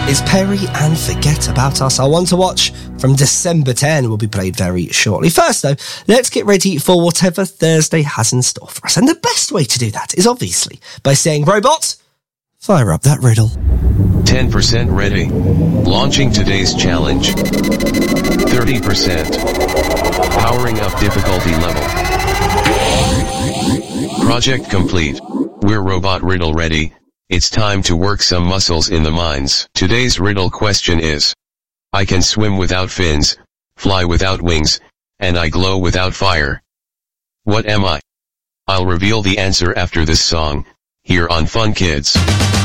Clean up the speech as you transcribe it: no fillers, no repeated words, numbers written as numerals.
is Perry and Forget About Us. Our one to watch from December 10 will be played very shortly. First, though, let's get ready for whatever Thursday has in store for us. And the best way to do that is obviously by saying, Robot, fire up that riddle. 10% ready. Launching today's challenge. 30%. Powering up difficulty level. Project complete. We're Robot Riddle ready. It's time to work some muscles in the mines. Today's riddle question is: I can swim without fins, fly without wings, and I glow without fire. What am I? I'll reveal the answer after this song, here on Fun Kids.